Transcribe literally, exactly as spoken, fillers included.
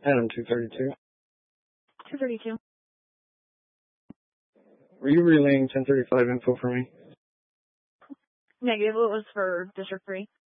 Adam two thirty-two. two thirty-two. Were you relaying ten thirty-five info for me? Negative. It was for District three.